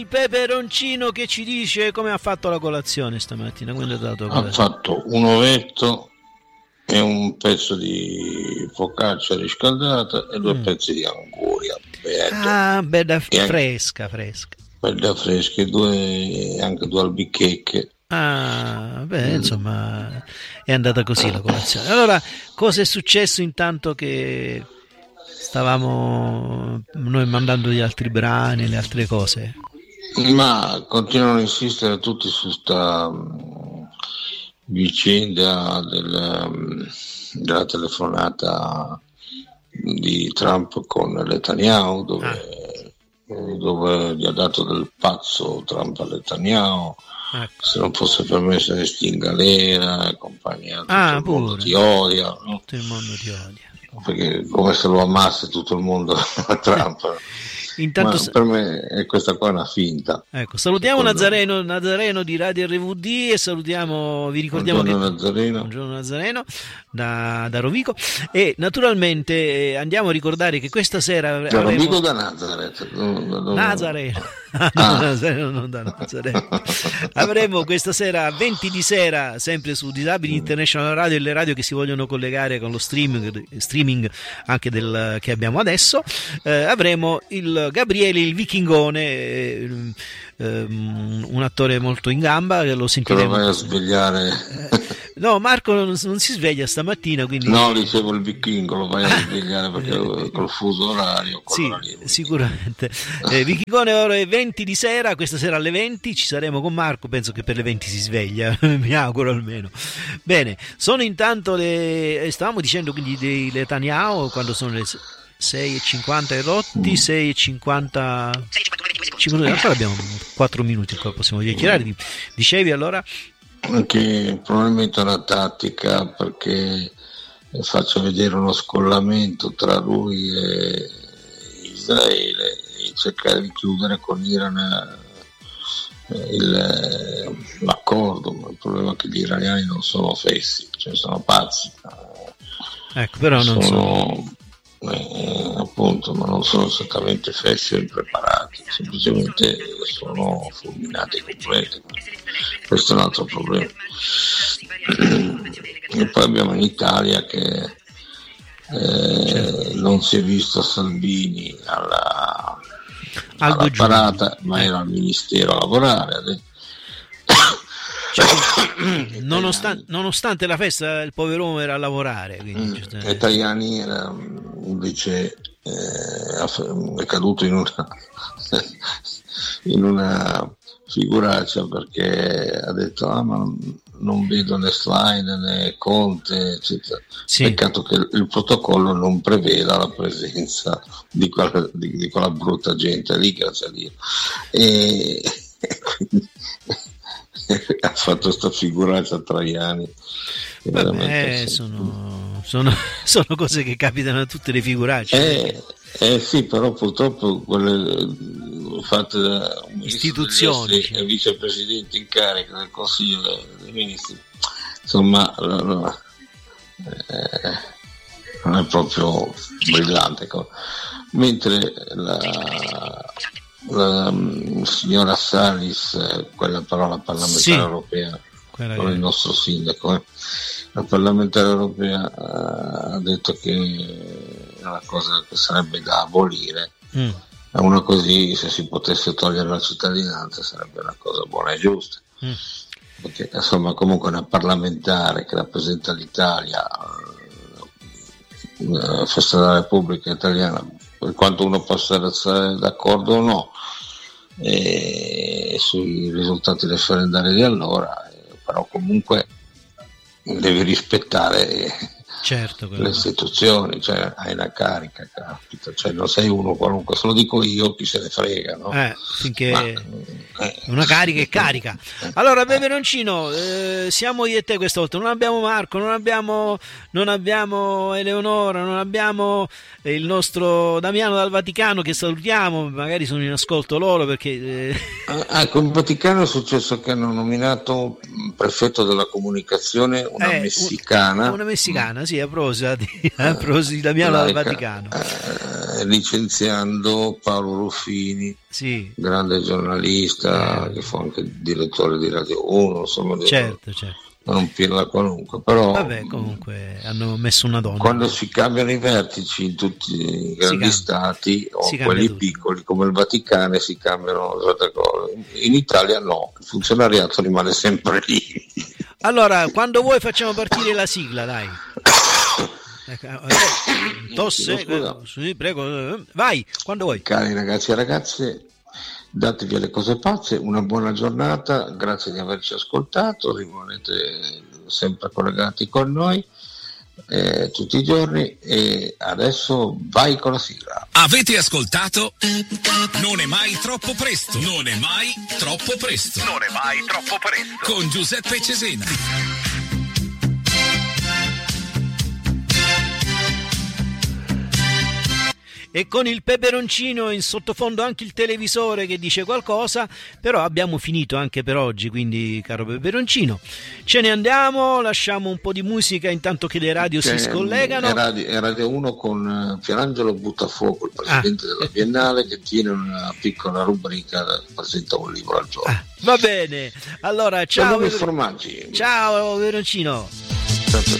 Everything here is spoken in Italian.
Il peperoncino che ci dice come ha fatto la colazione stamattina. Quando è dato Ha fatto un ovetto e un pezzo di focaccia riscaldata e 2 pezzi di anguria. Bella fresca. Bella fresca e anche 2 albicchecche. Insomma, è andata così la colazione. Allora, cosa è successo intanto che stavamo noi mandando gli altri brani, le altre cose? Ma continuano a insistere tutti su sta vicenda della telefonata di Trump con Netanyahu, dove gli ha dato del pazzo Trump a Netanyahu, se non fosse permesso resti in galera e compagnia, tutto il mondo ti odia, no? Tutto il mondo ti odia, perché come se lo amasse tutto il mondo a Trump. Intanto per me questa qua è una finta. Ecco, salutiamo Nazareno di Radio RVD e salutiamo, vi ricordiamo Buongiorno Nazareno da Rovigo, e naturalmente andiamo a ricordare che questa sera da Rovigo, da Nazareth. Nazareno. Non da Nazareno. Avremo questa sera a 20 di sera, sempre su Disabili International Radio e le radio che si vogliono collegare con lo streaming anche che abbiamo adesso, avremo il Gabriele il Vichingone, un attore molto in gamba, che lo sentiremo. Te lo vai a svegliare? No, Marco non si sveglia stamattina, quindi no, dicevo il vichingo lo vai a svegliare perché col fuso orario. Sì, sicuramente. Vichingone ore 20 di sera, questa sera alle 20 ci saremo con Marco, penso che per le 20 si sveglia, mi auguro almeno. Bene, sono intanto stavamo dicendo quindi dei Netanyahu, quando sono le 6:50 e rotti, 6:50, ancora abbiamo 4 minuti, qua possiamo chiacchierare. Dicevi allora? Anche probabilmente una tattica, perché faccio vedere uno scollamento tra lui e Israele e cercare di chiudere con l'Iran l'accordo. Ma il problema è che gli iraniani non sono fessi, cioè sono pazzi, ecco, però non sono appunto, ma non sono esattamente fessi o impreparati, semplicemente sono fulminati completi. Questo è un altro problema. E poi abbiamo in Italia che non si è visto Salvini alla parata, ma era al Ministero a lavorare. Nonostante la festa, il povero uomo era a lavorare. E Tajani era invece è caduto in una figuraccia, perché ha detto ma non vedo né slide né Conte, eccetera. Sì. Peccato che il protocollo non preveda la presenza di quella brutta gente lì, grazie a Dio, e quindi ha fatto sta figuraccia a Traiani. Vabbè, sono cose che capitano a tutte le figuracce. Sì, però purtroppo quelle fatte da un istituzioni e vicepresidente in carica del Consiglio dei Ministri, insomma, non è proprio brillante. Mentre la signora Salis, quella però la parlamentare europea, con il nostro sindaco, la parlamentare europea ha detto che è una cosa che sarebbe da abolire. È una così, se si potesse togliere la cittadinanza sarebbe una cosa buona e giusta, perché insomma comunque una parlamentare che rappresenta l'Italia, la festa della Repubblica Italiana, per quanto uno possa essere d'accordo o no sui risultati referendari di allora, però comunque devi rispettare le istituzioni, cioè hai una carica, capito? Cioè non sei uno qualunque, se lo dico io chi se ne frega, no? Finché una carica è carica. Allora Peperoncino, siamo io e te questa volta, non abbiamo Marco, non abbiamo Eleonora, non abbiamo il nostro Damiano dal Vaticano, che salutiamo, magari sono in ascolto loro, perché con il Vaticano è successo che hanno nominato prefetto della comunicazione una messicana, sì, a proposito di Damiano dal Vaticano, licenziando Paolo Ruffini, grande giornalista che fu anche direttore di Radio 1, insomma, certo. non pirla qualunque, però vabbè, comunque hanno messo una donna. Quando si cambiano i vertici in tutti i grandi stati o quelli piccoli come il Vaticano si cambiano certe cose. In Italia no, il funzionariato rimane sempre lì. Allora, quando vuoi facciamo partire la sigla, dai. Tosse, sì, prego, vai, quando vuoi. Cari ragazzi e ragazze, datevi alle cose pazze, una buona giornata, grazie di averci ascoltato, rimanete sempre collegati con noi tutti i giorni, e adesso vai con la sigla. Avete ascoltato Non è mai troppo presto, non è mai troppo presto, non è mai troppo presto, con Giuseppe Cesena. E con il peperoncino in sottofondo anche il televisore che dice qualcosa, però abbiamo finito anche per oggi, quindi caro peperoncino ce ne andiamo, lasciamo un po' di musica intanto che le radio si scollegano. È Radio 1 con Pierangelo Buttafuoco, il presidente della Biennale, che tiene una piccola rubrica, presenta un libro al giorno. Va bene, allora ciao formaggi. Ciao peperoncino. Ciao.